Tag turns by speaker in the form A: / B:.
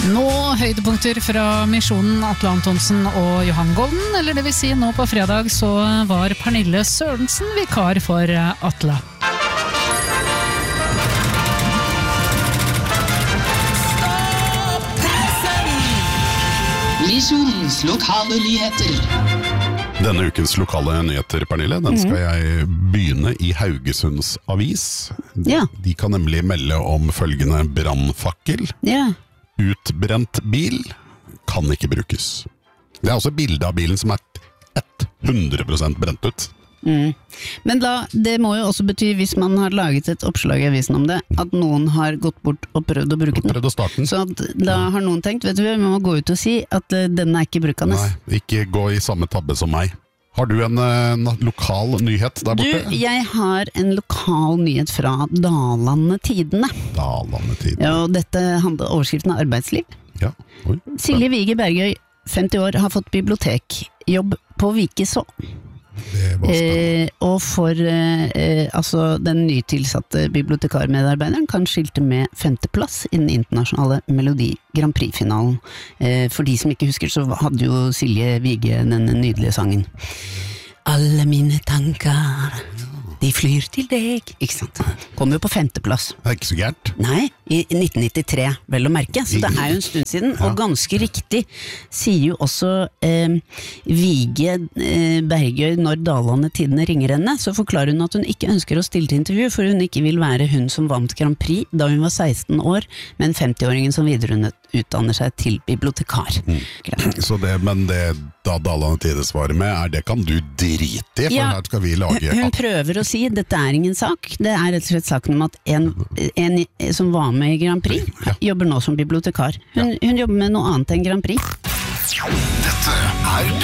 A: Nå høydepunkter fra Misjonen, Atle Antonsen og Johan Golden, eller det vil si nå på fredag så var Pernille Sørensen vikar for Atle.
B: Misjonens lokale nyheter.
C: Denne ukens lokale nyheter, Pernille, den skal jeg begynne i Haugesunds Avis.
D: Ja.
C: De kan nemlig melde om følgende brannfakkel.
D: Ja.
C: Utbrent bil kan ikke brukes. Det er også bildet av bilen som er 100% brent ut.
D: Men det må jo også bety, hvis man har laget et oppslag i avisen om det, at noen har gått bort og prøvd å bruke den.
C: Prøvd å starte den.
D: Så da har noen tenkt, vet du, vi må gå ut og si at den er ikke brukende.
C: Nei, ikke gå i samme tabbe som meg. Har du en lokal nyhet der borte?
D: Du, jeg har en lokal nyhet fra Dalane Tidene.
C: Dalane Tidene.
D: Ja, og dette handler overskriften av arbeidsliv.
C: Ja. Oi.
D: Silje Vige Bergøy, 50 år, har fått bibliotekjobb på Vikeså.
C: Det var spennende.
D: Og for altså den nytilsatte bibliotekarmedarbeideren kan skilte med 5. plass i den internasjonale Melodi Grand Prix-finalen. For de som ikke husker, så hadde jo Silje Vige den nydelige sangen Alle mine tanker, de flyr til deg. Ikke sant? Kom jo på 5. plass.
C: Det er ikke så gærent.
D: Nei, i 1993, vel å merke, så det er jo en stund siden, og ganske riktig sier jo også Vige Bergøy når Dalane Tidene ringer henne, så forklarer hun at hun ikke ønsker å stille til intervju, for hun ikke vil være hun som vant Grand Prix da hun var 16 år, men 50-åringen som utdanner seg til bibliotekar.
C: Så men det da Dalane Tidene svarer med, det kan du drite i, for her skal vi lage...
D: Hun prøver å si, dette er ingen sak, det er rett og slett saken om at en som var med i Grand Prix, jobber nå som bibliotekar. Hun jobber med noe annet enn Grand Prix.